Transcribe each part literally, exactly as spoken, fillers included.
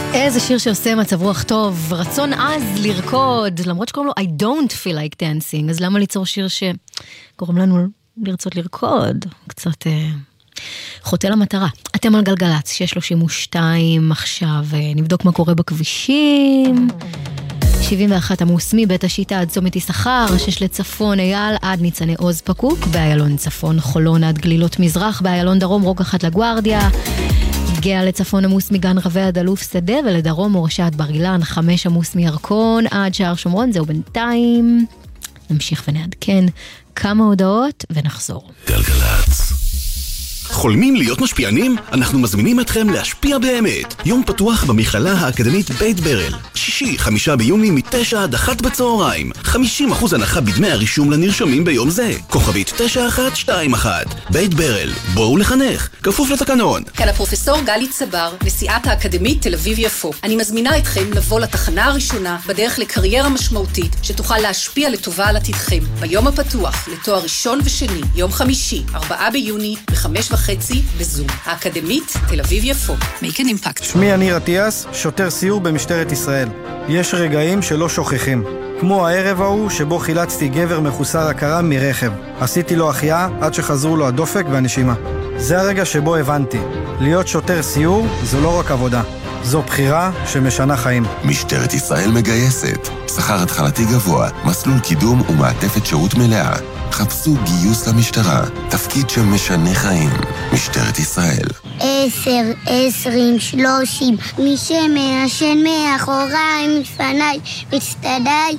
איזה שיר שעושה מצב רוח טוב, רצון עז לרקוד, למרות שקוראים לו I don't feel like dancing, אז למה ליצור שיר שקוראים לנו לרצות לרקוד? קצת אה, חוטא למטרה. אתם על גלגלץ, שש שלושים ושתיים עכשיו, נבדוק מה קורה בכבישים. שבעים ואחת עמוס מבית השיטה עד צומת יששכר, שש לצפון אייל עד ניצני עוז פקוק, באיילון צפון חולון עד גלילות מזרח, באיילון דרום רוק אחת לגוארדיה, גאה לצפון עמוס מגן רבי עד אלוף שדה, ולדרום מורשה עד בר אילן, חמש עמוס מירקון עד שער שומרון. זהו בינתיים, נמשיך ונעדכן כמה הודעות ונחזור. גלגלץ. חולמים להיות משפיענים? אנחנו מזמינים אתכם להשפיע באמת. יום פתוח במכללה האקדמית בית ברל. שישי, חמישה ביוני, מתשע עד אחת בצהריים. חמישים אחוז הנחה בדמי הרישום לנרשמים ביום זה. כוכבית תשע אחת שתיים אחת. בית ברל, בואו לחנך. כפוף לתקנון. כאן הפרופסור גלי צבר, נשיאת האקדמית תל אביב יפו. אני מזמינה אתכם לבוא לתחנה הראשונה בדרך לקריירה משמעותית שתוכל להשפיע לטובה על עתידכם. ביום הפתוח לתואר ראשון ושני, יום חמישי, ארבעה ביוני, בחמש וחצי בזום. האקדמית תל אביב יפו. Make an impact. שמי יניר עטיאס, שוטר סיור במשטרת ישראל. יש רגעים שלא שוכחים. כמו הערב ההוא שבו חילצתי גבר מחוסר הכרה מרכב. עשיתי לו החייאה עד שחזרו לו הדופק והנשימה. זה הרגע שבו הבנתי. להיות שוטר סיור זו לא רק עבודה. זו בחירה שמשנה חיים. משטרת ישראל מגייסת. שכר התחלתי גבוה, מסלול קידום ומעטפת שירות מלאה. חפשו גיוס למשטרה, תפקיד שמשנה חיים. משטרת ישראל. עשר, עשרים, שלושים, מי שמעשן מאחוריי, מפניי, מצטדיי,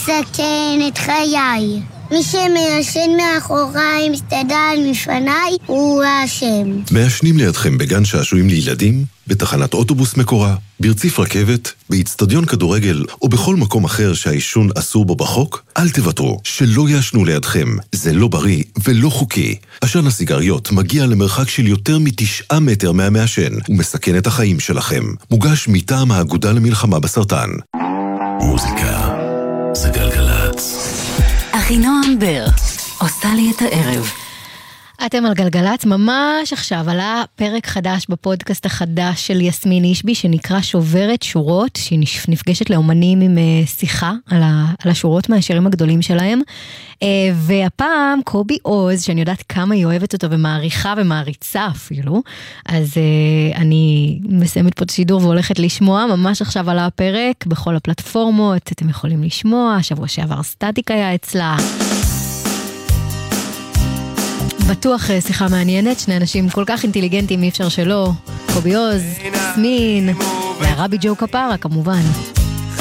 מסכן את חיי. מי שמעשן מאחוריי, מצטדיי, מפניי, הוא האשם. מעשנים לידכם בגן שעשועים לילדים, בתחנת אוטובוס מקורה, ברציף רכבת, באצטדיון כדורגל או בכל מקום אחר שהעישון אסור בו בחוק, אל תוותרו, שלא יעשנו לידכם. זה לא בריא ולא חוקי. עשן הסיגריות מגיע למרחק של יותר מתשעה מטר מהמעשן ומסכן את החיים שלכם. מוגש מטעם האגודה למלחמה בסרטן. מוזיקה זה גלגלץ. אחינועם בר עושה לי את הערב. אתם על גלגלץ, ממש עכשיו עלה פרק חדש בפודקאסט החדש של יסמין אישבי, שנקרא שוברת שורות, שהיא נפגשת לאומנים עם שיחה על, ה, על השורות מהשירים הגדולים שלהם, והפעם קובי עוז, שאני יודעת כמה היא אוהבת אותו ומעריכה ומעריצה אפילו, אז אני מסיימת פה את השידור והולכת לשמוע, ממש עכשיו עלה הפרק בכל הפלטפורמות, אתם יכולים לשמוע, שבוע שעבר סטטיק היה אצלה. בטוח שיחה מעניינת, שני אנשים כל כך אינטליגנטים, אי אפשר שלא. קובי עוז, יסמין, והרבי ג'ו כפרה כמובן.